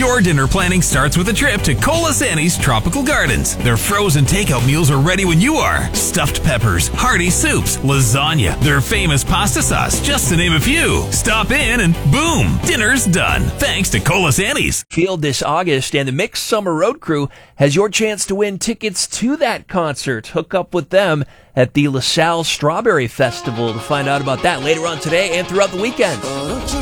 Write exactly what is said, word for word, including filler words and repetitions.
Your dinner planning starts with a trip to Colasanni's Tropical Gardens. Their frozen takeout meals are ready when you are. Stuffed peppers, hearty soups, lasagna, their famous pasta sauce, just to name a few. Stop in and boom, dinner's done. Thanks to Colasanni's. Field this August, and the Mixed Summer Road Crew has your chance to win tickets to that concert. Hook up with them at the LaSalle Strawberry Festival to find out about that later on today and throughout the weekend.